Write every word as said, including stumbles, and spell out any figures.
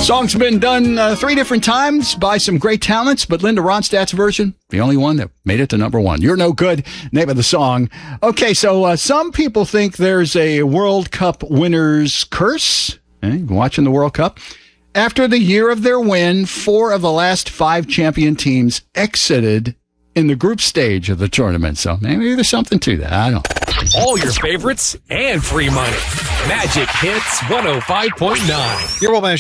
Song's been done uh, three different times by some great talents, but Linda Ronstadt's version, the only one that made it to number one. You're No Good, name of the song. Okay, so uh, some people think there's a World Cup winner's curse. Eh, watching the World Cup. After the year of their win, four of the last five champion teams exited in the group stage of the tournament. So maybe there's something to that. I don't know. All your favorites and free money. Magic Hits one oh five point nine. Your World